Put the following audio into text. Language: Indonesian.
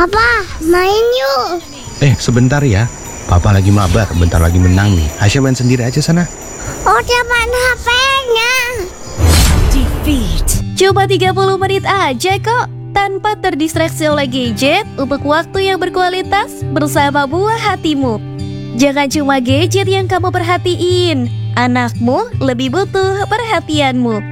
Papa, main yuk. Sebentar ya. Papa lagi mabar, bentar lagi menang nih. Hasya main sendiri aja sana. Oh, dia main HP-nya. Cuma 30 menit aja kok, tanpa terdistraksi oleh gadget untuk waktu yang berkualitas bersama buah hatimu. Jangan cuma gadget yang kamu perhatiin, anakmu lebih butuh perhatianmu.